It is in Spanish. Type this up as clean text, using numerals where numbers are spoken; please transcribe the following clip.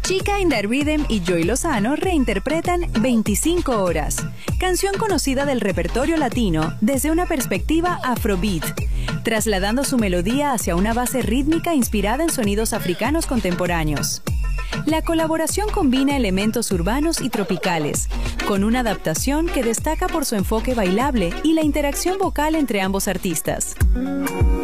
Chica in the Rhythm y Joy Lozano reinterpretan 25 horas, canción conocida del repertorio latino desde una perspectiva afrobeat, trasladando su melodía hacia una base rítmica inspirada en sonidos africanos contemporáneos. La colaboración combina elementos urbanos y tropicales, con una adaptación que destaca por su enfoque bailable y la interacción vocal entre ambos artistas.